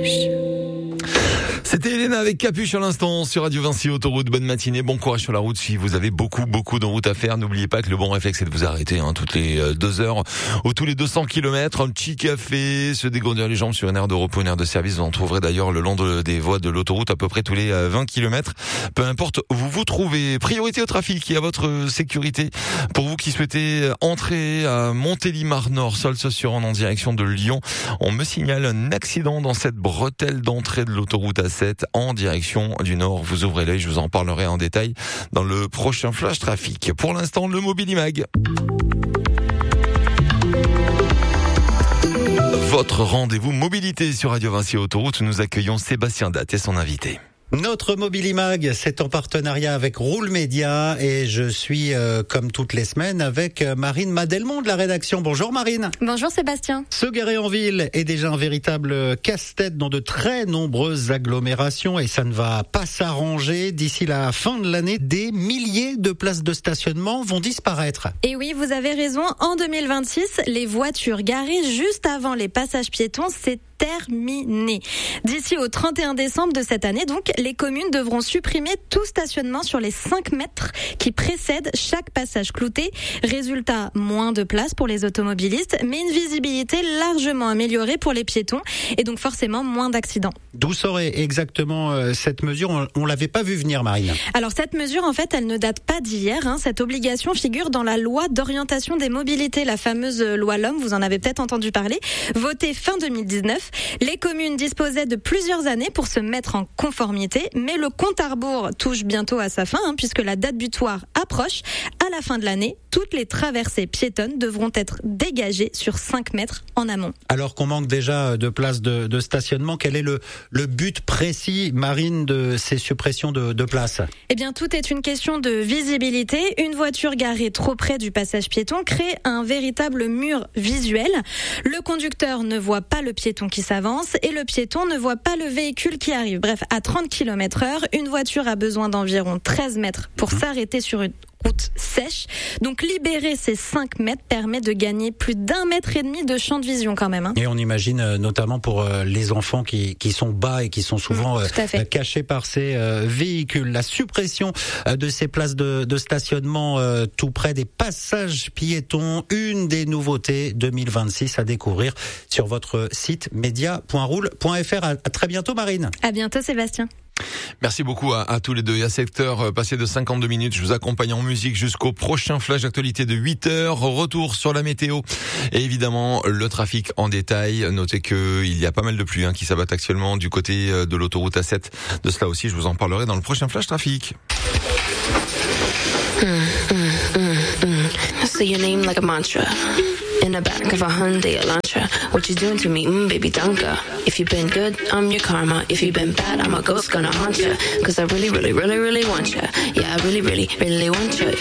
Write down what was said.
Capuche. C'était Elena avec Capuche à l'instant sur Radio Vinci Autoroute. Bonne matinée, bon courage sur la route. Si vous avez beaucoup de route à faire, n'oubliez pas que le bon réflexe c'est de vous arrêter toutes les 2 heures ou tous les 200 km, un petit café, se dégourdir les jambes sur une aire de repos, une aire de service. Vous en trouverez d'ailleurs le long des voies de l'autoroute à peu près tous les 20 km. Peu importe où vous vous trouvez. Priorité au trafic et à votre sécurité. Pour vous qui souhaitez entrer à Montélimar-Nord, Saulce-sur-Orne en direction de Lyon, on me signale un accident dans cette bretelle d'entrée de l'autoroute A7 en direction du nord. Vous ouvrez l'œil, je vous en parlerai en détail dans le prochain Flash Trafic. Pour l'instant, le Mobilimag. Votre rendez-vous mobilité sur Radio Vinci Autoroute. Nous accueillons Sébastien Datt et son invité. Notre Mobilimag, c'est en partenariat avec Roule Média et je suis, comme toutes les semaines, avec Marine Madelmont de la rédaction. Bonjour Marine. Bonjour Sébastien. Se garer en ville est déjà un véritable casse-tête dans de très nombreuses agglomérations et ça ne va pas s'arranger. D'ici la fin de l'année, des milliers de places de stationnement vont disparaître. Et oui, vous avez raison. En 2026, les voitures garées juste avant les passages piétons, c'est terminé. D'ici au 31 décembre de cette année, donc, les communes devront supprimer tout stationnement sur les 5 mètres qui précèdent chaque passage clouté. Résultat, moins de place pour les automobilistes, mais une visibilité largement améliorée pour les piétons et donc forcément moins d'accidents. D'où serait exactement cette mesure ? On l'avait pas vu venir, Marine. Alors cette mesure, en fait, elle ne date pas d'hier. Cette obligation figure dans la loi d'orientation des mobilités, la fameuse loi LOM, vous en avez peut-être entendu parler, votée fin 2019. Les communes disposaient de plusieurs années pour se mettre en conformité, mais le compte à rebours touche bientôt à sa fin, puisque la date butoir approche. À la fin de l'année, toutes les traversées piétonnes devront être dégagées sur 5 mètres en amont. Alors qu'on manque déjà de places de stationnement, quel est le but précis, Marine, de ces suppressions de places ? Eh bien, tout est une question de visibilité. Une voiture garée trop près du passage piéton crée un véritable mur visuel. Le conducteur ne voit pas le piéton qui s'avance et le piéton ne voit pas le véhicule qui arrive. Bref, à 30 km/h, une voiture a besoin d'environ 13 mètres pour s'arrêter sur une route sèche. Donc libérer ces 5 mètres permet de gagner plus d'1,5 mètre de champ de vision quand même. Et on imagine notamment pour les enfants qui sont bas et qui sont souvent cachés par ces véhicules. La suppression de ces places de stationnement tout près des passages piétons, une des nouveautés 2026 à découvrir sur votre site media.roule.fr. À très bientôt Marine. À bientôt Sébastien. Merci beaucoup à tous les deux. Et à cette heure passée de 52 minutes, je vous accompagne en musique jusqu'au prochain flash d'actualité de 8h. Retour sur la météo et évidemment le trafic en détail. Notez qu'il y a pas mal de pluie qui s'abattent actuellement du côté de l'autoroute A7. De cela aussi, je vous en parlerai dans le prochain flash trafic. Say your name like a mantra. In the back of a Hyundai Elantra. What you doing to me, baby, don't go. If you've been good, I'm your karma. If you've been bad, I'm a ghost gonna haunt you. Cause I really, really, really, really want you. Yeah, I really, really, really want you.